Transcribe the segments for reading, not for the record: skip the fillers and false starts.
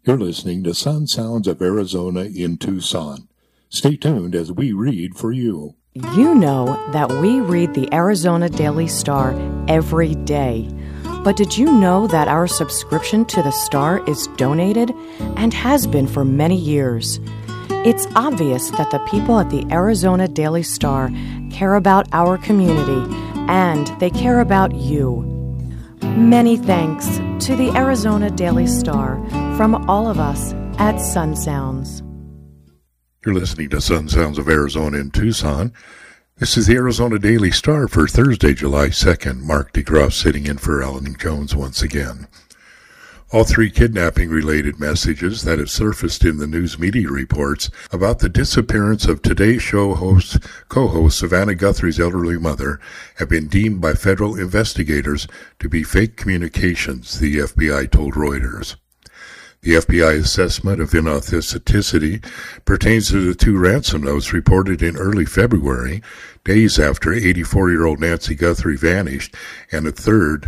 You're listening to Sun Sounds of Arizona in Tucson. Stay tuned as we read for you. You know that we read the Arizona Daily Star every day. But did you know that our subscription to the Star is donated and has been for many years? It's obvious that the people at the Arizona Daily Star care about our community and they care about you. Many thanks to the Arizona Daily Star from all of us at Sun Sounds. You're listening to Sun Sounds of Arizona in Tucson. This is the Arizona Daily Star for Thursday, July 2nd. Mark DeGroff sitting in for Ellen Jones once again. All three kidnapping-related messages that have surfaced in the news media reports about the disappearance of Today's Show co-host Savannah Guthrie's elderly mother have been deemed by federal investigators to be fake communications, the FBI told Reuters. The FBI assessment of inauthenticity pertains to the two ransom notes reported in early February, days after 84-year-old Nancy Guthrie vanished, and a third,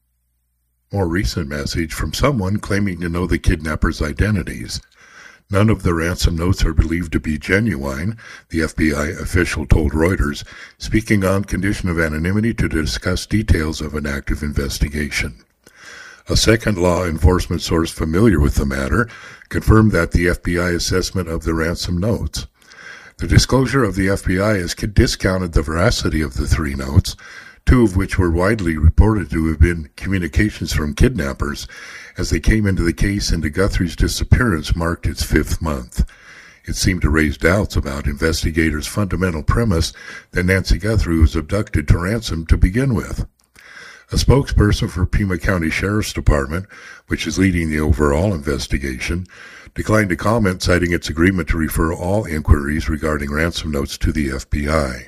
more recent message from someone claiming to know the kidnappers' identities. None of the ransom notes are believed to be genuine, the FBI official told Reuters, speaking on condition of anonymity to discuss details of an active investigation. A second law enforcement source familiar with the matter confirmed that the FBI assessment of the ransom notes. The disclosure of the FBI has discounted the veracity of the three notes, two of which were widely reported to have been communications from kidnappers, as they came into the case into Guthrie's disappearance marked its fifth month. It seemed to raise doubts about investigators' fundamental premise that Nancy Guthrie was abducted to ransom to begin with. A spokesperson for Pima County Sheriff's Department, which is leading the overall investigation, declined to comment, citing its agreement to refer all inquiries regarding ransom notes to the FBI.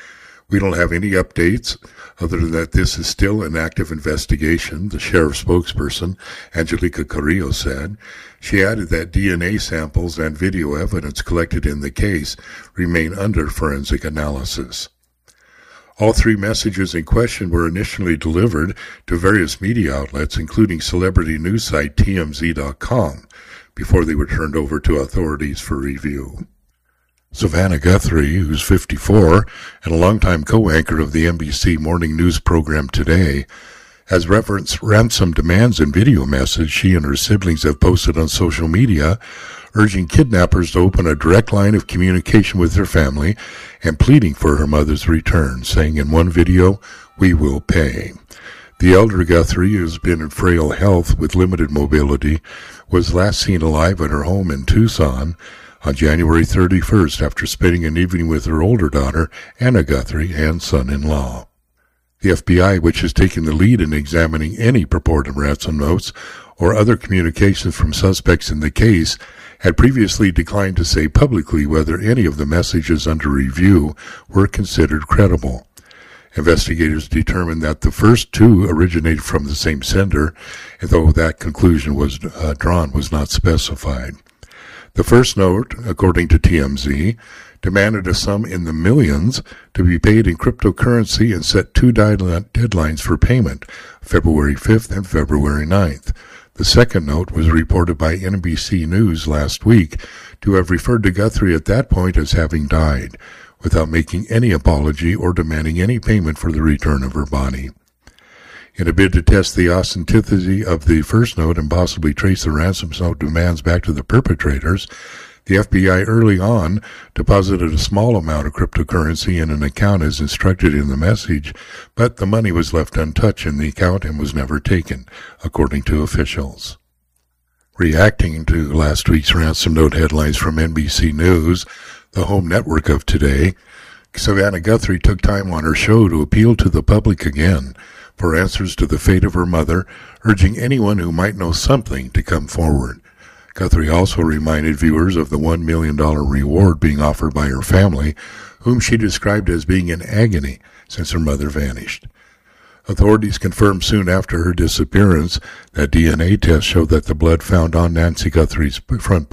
We don't have any updates other than that this is still an active investigation, the sheriff's spokesperson, Angelica Carrillo, said. She added that DNA samples and video evidence collected in the case remain under forensic analysis. All three messages in question were initially delivered to various media outlets, including celebrity news site TMZ.com, before they were turned over to authorities for review. Savannah Guthrie, who's 54 and a longtime co-anchor of the NBC morning news program Today, has referenced ransom demands in video message she and her siblings have posted on social media, urging kidnappers to open a direct line of communication with their family and pleading for her mother's return, saying in one video, "We will pay." The elder Guthrie, who has been in frail health with limited mobility, was last seen alive at her home in Tucson on January 31st after spending an evening with her older daughter, Anna Guthrie, and son-in-law. The FBI, which has taken the lead in examining any purported ransom notes or other communications from suspects in the case, had previously declined to say publicly whether any of the messages under review were considered credible. Investigators determined that the first two originated from the same sender, though that conclusion was drawn was not specified. The first note, according to TMZ, demanded a sum in the millions to be paid in cryptocurrency and set two deadlines for payment, February 5th and February 9th. The second note was reported by NBC News last week to have referred to Guthrie at that point as having died, without making any apology or demanding any payment for the return of her body. In a bid to test the authenticity of the first note and possibly trace the ransom note demands back to the perpetrators, the FBI early on deposited a small amount of cryptocurrency in an account as instructed in the message, but the money was left untouched in the account and was never taken, according to officials. Reacting to last week's ransom note headlines from NBC News, the home network of Today, Savannah Guthrie took time on her show to appeal to the public again for answers to the fate of her mother, urging anyone who might know something to come forward. Guthrie also reminded viewers of the $1 million reward being offered by her family, whom she described as being in agony since her mother vanished. Authorities confirmed soon after her disappearance that DNA tests showed that the blood found on Nancy Guthrie's front